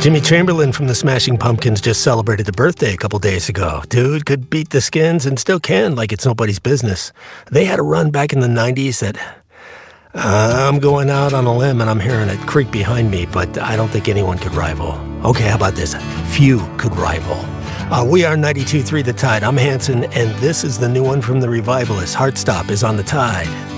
Jimmy Chamberlin from the Smashing Pumpkins just celebrated a birthday a couple days ago. Dude could beat the Skins and still can like it's nobody's business. They had a run back in the 90s that... I'm going out on a limb and I'm hearing it creak behind me, but I don't think anyone could rival. Okay, how about this? Few could rival. We are 92.3 The Tide. I'm Hanson, and this is the new one from the Revivalists. Heartstop is on the Tide.